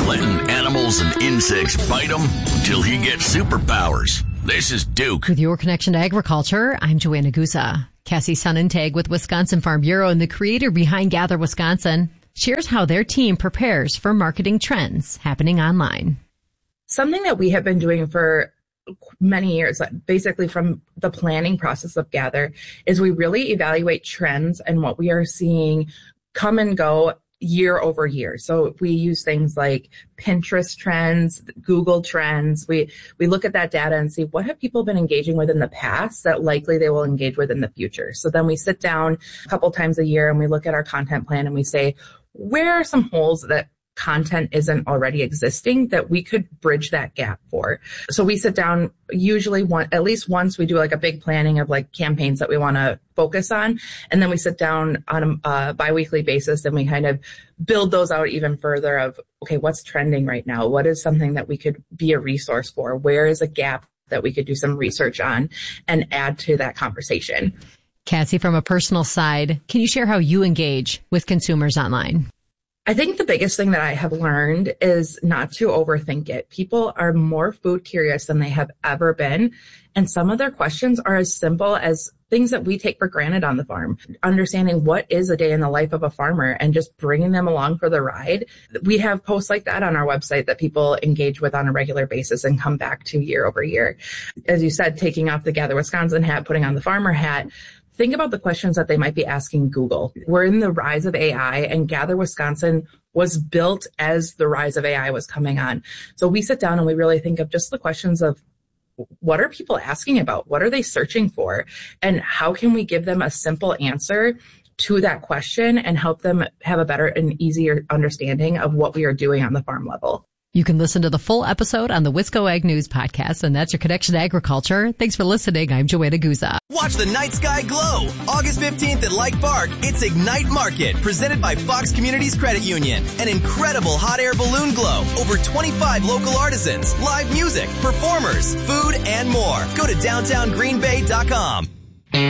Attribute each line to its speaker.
Speaker 1: letting animals and insects bite him until he gets superpowers. This is Duke.
Speaker 2: With your connection to agriculture, I'm Joanna Guza. Cassie Sonnentag with Wisconsin Farm Bureau and the creator behind Gather Wisconsin shares how their team prepares for marketing trends happening online.
Speaker 3: Something that we have been doing for many years, basically from the planning process of Gather, is we really evaluate trends and what we are seeing come and go year over year. So we use things like Pinterest trends, Google trends. We look at that data and see what have people been engaging with in the past that likely they will engage with in the future. So then we sit down a couple times a year and we look at our content plan and we say, where are some holes that content isn't already existing that we could bridge that gap for? So we sit down usually at least once. We do like a big planning of like campaigns that we want to focus on. And then we sit down on a biweekly basis and we kind of build those out even further of, okay, what's trending right now? What is something that we could be a resource for? Where is a gap that we could do some research on and add to that conversation?
Speaker 2: Cassie, from a personal side, can you share how you engage with consumers online?
Speaker 3: I think the biggest thing that I have learned is not to overthink it. People are more food curious than they have ever been. And some of their questions are as simple as things that we take for granted on the farm. Understanding what is a day in the life of a farmer and just bringing them along for the ride. We have posts like that on our website that people engage with on a regular basis and come back to year over year. As you said, taking off the Gather Wisconsin hat, putting on the farmer hat. Think about the questions that they might be asking Google. We're in the rise of AI, and Gather Wisconsin was built as the rise of AI was coming on. So we sit down and we really think of just the questions of what are people asking about? What are they searching for? And how can we give them a simple answer to that question and help them have a better and easier understanding of what we are doing on the farm level?
Speaker 2: You can listen to the full episode on the Wisco Ag News podcast, and that's your connection to agriculture. Thanks for listening. I'm Joanna Guza.
Speaker 4: Watch the night sky glow. August 15th at Lake Park, it's Ignite Market, presented by Fox Communities Credit Union. An incredible hot air balloon glow. Over 25 local artisans, live music, performers, food, and more. Go to downtowngreenbay.com.